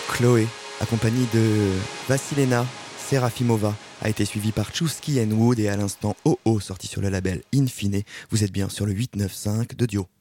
Chloé, accompagnée de Vassilena Serafimova, a été suivie par Chusky and Wood et à l'instant OO, sorti sur le label In Fine. Vous êtes bien sur le 895 de Dio.